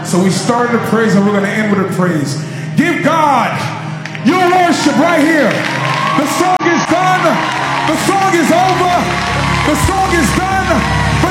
So we started a praise and we're going to end with a praise. Give God your worship right here. The song is done. The song is over. The song is done.